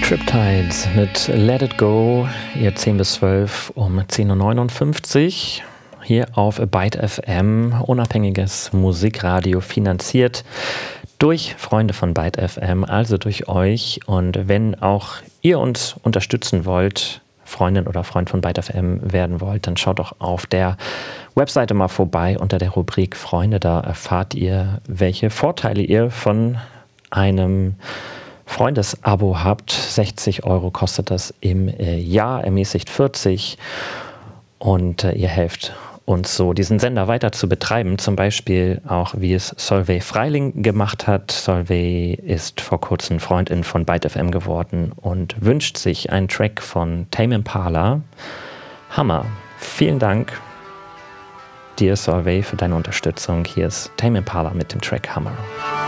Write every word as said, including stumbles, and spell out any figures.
Triptides mit Let It Go, ihr zehn bis zwölf um zehn Uhr neunundfünfzig hier auf Byte F M, unabhängiges Musikradio, finanziert durch Freunde von Byte F M, also durch euch. Und wenn auch ihr uns unterstützen wollt, Freundin oder Freund von Byte F M werden wollt, dann schaut doch auf der Webseite mal vorbei unter der Rubrik Freunde. Da erfahrt ihr, welche Vorteile ihr von einem Freundesabo habt. sechzig Euro kostet das im Jahr, ermäßigt vierzig. Und äh, ihr helft uns so, diesen Sender weiter zu betreiben. Zum Beispiel auch, wie es Solveig Freiling gemacht hat. Solveig ist vor kurzem Freundin von Byte F M geworden und wünscht sich einen Track von Tame Impala. Hammer. Vielen Dank dir, Solveig, für deine Unterstützung. Hier ist Tame Impala mit dem Track Hammer.